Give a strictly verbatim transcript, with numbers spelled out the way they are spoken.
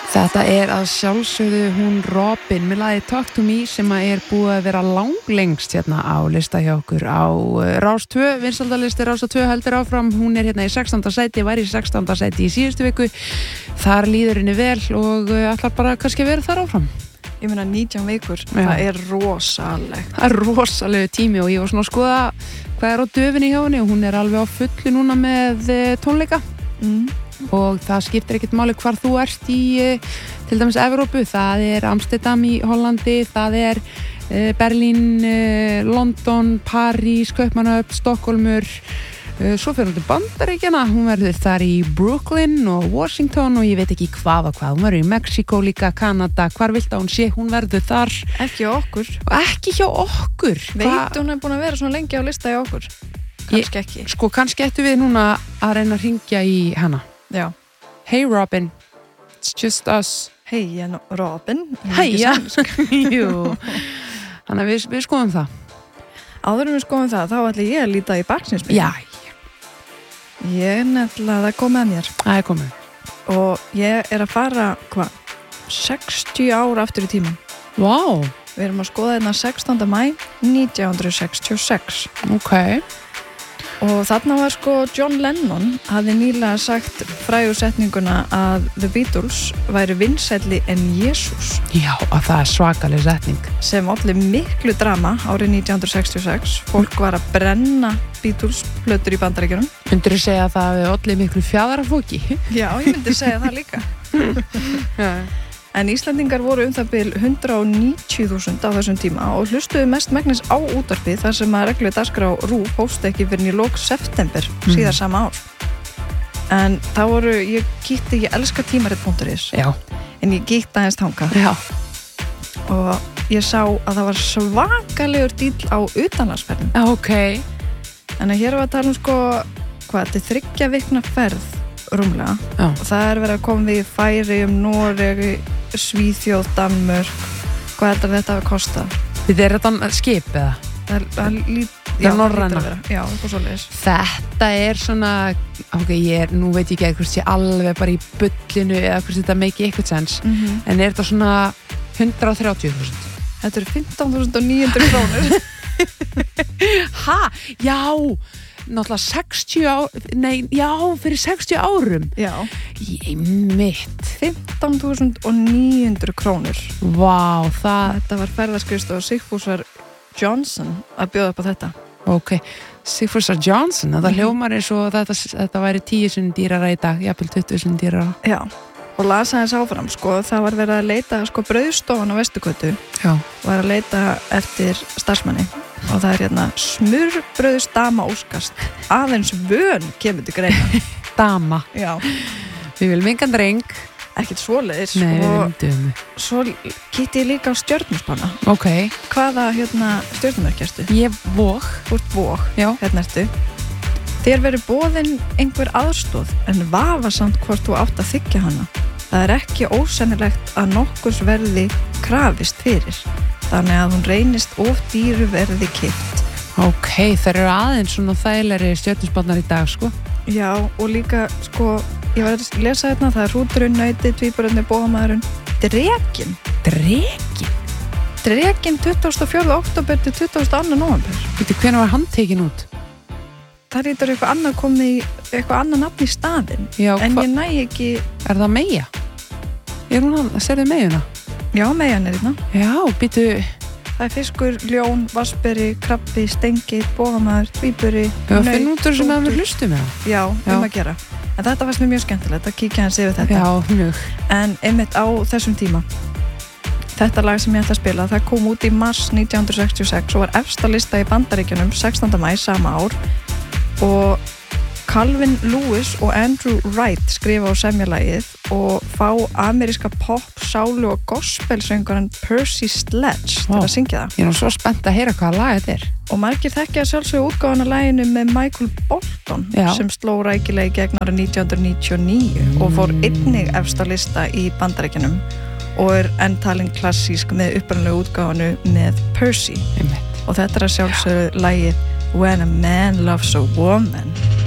Þetta er að sjálfsögðu hún Robin með lagið Talk to Me sem að er búið að vera langlengst hérna á lista hjá okkur á Rás tvö, vinsældalisti Rás tvö heldur áfram, hún er hérna í sextánda sæti, var í sextánda sæti í síðustu viku, þar líður henni vel og ætlar bara kannski að vera þar áfram. Ég meina nítján vikur, Já. Það er rosalegt. Það er rosalegu tími og ég var svona að skoða hvað er á döfinni hjá henni og hún er alveg á fullu núna með tónleika. Mm. Og það skiptir ekkert máli hvar þú ert í til dæmis Evrópu, það er Amsterdam í Hollandi, það er Berlín, London, París, Kaupmannahöfn, Stokkólmur, svo fyrir hún til Bandaríkjana, hún verður þar í Brooklyn og Washington og ég veit ekki hvað og hvað, hún verður í Mexíkó líka, Kanada, hvar vilt að hún sé, hún verður þar. Ekki hjá okkur. Og ekki hjá okkur. Veit Hva? Hún er búin að vera svona lengi á lista hjá okkur? Kannski ekki. Ég, sko, kannski ættu við núna að reyna að hringja í hana. Já. Hey Robin, it's just us. Hey Robin. Heia. Jú. Þannig að við, við skoðum það. Áður en við skoðum það, þá ætla ég að líta í baksýnisspegilinn. Já. Ég er nefnilega, það er komið að mér. Það er komið. Og ég er að fara, hvað, sextíu ár aftur í tíman. Vá. Wow. Við erum að skoða hérna sextánda maí nítján hundruð sextíu og sex. Ok. Og þarna var sko John Lennon hafði nýlega sagt frægusetninguna að The Beatles væri vinsælli en Jesús. Já, og það er svakaleg setning. Sem olli miklu drama árið nítján hundruð sextíu og sex. Fólk var að brenna Beatles plötur í Bandaríkjunum. Myndirðu segja að það hefði olli miklu fjaðrafóki? Já, ég myndi segja það líka. Já. En Íslendingar voru um það bil hundrað og níutíu þúsund á þessum tíma og hlustuðu mest megnis á útvarpið þar sem að reglu dagskrá RÚV hófst ekki fyrir í lok september mm. síðar sama ár. En þá voru, ég kíkti, ég elska tímarit punktur is. Já. En ég kíkti aðeins þangað. Já. Og ég sá að það var svakalegur díll á utanlandsferðum. Já, ok. En að hér var að tala um sko, hvað, þetta er þriggja vikna ferð rúmlega. Já. Og það er verið að koma við í Færeyjum, Noregi, Svíþjóð, Danmörk. Hvað heldur þetta að kosta? Þetta er þetta skip eða? Það er, það lít, það er norræna. Já, eitthvað svoleiðis. Þetta er svona, ok, ég er, nú veit ég ekki hvort sé alveg bara í bullinu eða hvort þetta make eitthvað sens. Mm-hmm. En er þetta svona hundrað og þrjátíu þúsund? Þetta eru fimmtán þúsund níu hundruð krónur. Ha? Já! Náttúrulega sextíu á, nei, já, fyrir sextíu árum. Já. Ég mitt. fimmtán þúsund níu hundruð krónur. Vá, það... Þetta var ferðaskrifstofa Sigfúsar Johnson að bjóða upp á þetta. Ok, Sigfúsar Johnson, þetta mm-hmm. hljómar eins og þetta, þetta væri tíu sinni dýrara í dag, jafnvel tuttugu sinni dýrara. Já, og las aðeins áfram, sko, það var verið að leita, sko, brauðstofan á Vesturgötu. Já. Var að leita eftir starfsmanni. Og það er hérna smurbrauðs dama óskast. Aðeins vön kemur til greina. Dama. Já. Við viljum engan dreng. Ekkert svoleiðis. Nei, við viljum dömu. Svo kíkti ég líka á stjörnuspanna. Ok. Hvaða hérna stjörnumerkjastu? Ég vog. Þú ert vog. Já. Hérna ertu. Þér verið boðin einhver aðstoð en vafasamt hvort þú átt að þiggja hana. Það er ekki ósennilegt að nokkurs verði krafist fyrir. Þannig að hún reynist of dýru verði keypt. Ok, það eru aðeins svona þægilegri stjörnuspannar í dag, sko. Já, og líka, sko, ég var að lesa hérna, það er hrúturinn, nautið, tvíburarnir, bóhamæðurinn. Drekinn. Drekinn? Drekinn tuttugasta og fjórða október til tuttugasta og annan nóvember. Veitu, hvenær var hann tekin út? Það rítur eitthvað annað komið í, eitthvað annað nafn í staðinn. Já, en hva... ég næ ekki... Er það Meja? Er hún hann, serðu Mejuna? Já, Meian er hérna. Já, býtu... Það er fiskur, ljón, vassberi, krabbi, stengi, bóhamæður, tvíburi, naut, Já, finn út úr sem að við hlustum með það. Já, Já, um að gera. En þetta fannst mér mjög skemmtilegt að kíkja hans yfir þetta. Já, mjög. En einmitt á þessum tíma. Þetta lag sem ég ætla að spila, það kom út í mars nítján hundruð sextíu og sex og var efsta lista í Bandaríkjunum sextánda maí sama ár. Og Calvin Lewis og Andrew Wright skrifa á semjalagið og fá ameríska pop, sálu og gospelsöngurann Percy Sledge til Ó, að syngja það. Ég er nú svo spennt að heyra hvaða lag þetta er. Og margir þekkja sjálfsögðu útgáfan af laginu með Michael Bolton Já. sem sló rækilega í gegn árið nítján hundruð níutíu og níu mm. og fór einnig efst á lista í Bandaríkjunum og er enn talin klassísk með upprunalegu útgáfanu með Percy. Einmitt. Og þetta er að sjálfsögðu lagið When a Man Loves a Woman.